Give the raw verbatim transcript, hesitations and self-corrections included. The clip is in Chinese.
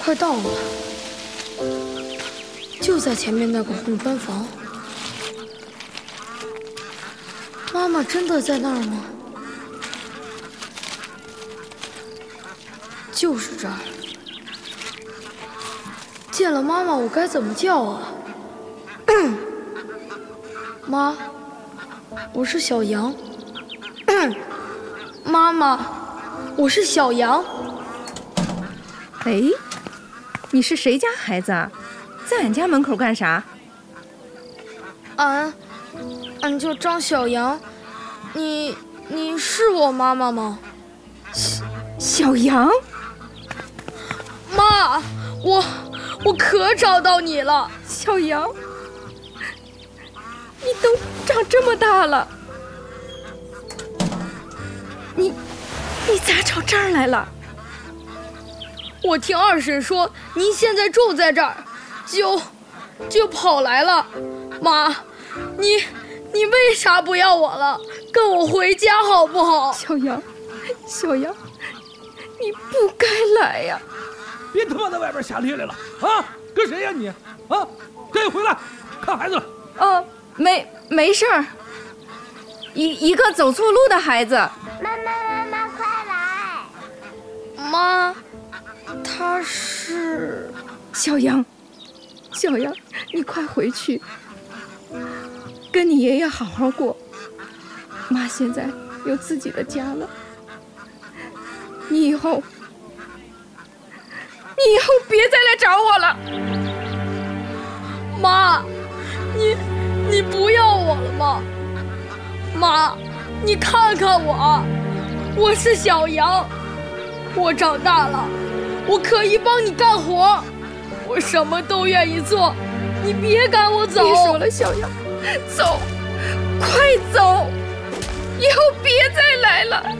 快到了，就在前面那个红砖房。妈妈真的在那儿吗？就是这儿。见了妈妈，我该怎么叫啊？妈，我是小羊。妈妈，我是小羊。 哎，你是谁家孩子啊？在俺家门口干啥？ 俺，俺叫张小羊。你，你是我妈妈吗？ 小羊？ 妈，我，我可找到你了。 小羊，你都长这么大了，你，你咋找这儿来了？ 我听二婶说您现在住在这儿，就就跑来了。妈，你你为啥不要我了？跟我回家好不好？ 小羊，小羊，你不该来呀！ 别他妈在外边瞎咧咧了啊！跟谁呀你？啊，赶紧回来看孩子了。 哦，没没事儿，一一个走错路的孩子。 妈妈妈妈快来！ 妈。他是小羊，小羊，你快回去，跟你爷爷好好过。妈现在有自己的家了，你以后，你以后别再来找我了。 妈，你你不要我了吗？妈，你看看我，我是小羊，我长大了。我可以帮你干活，我什么都愿意做，你别赶我走。 别说了，小羊，走，快走，以后别再来了。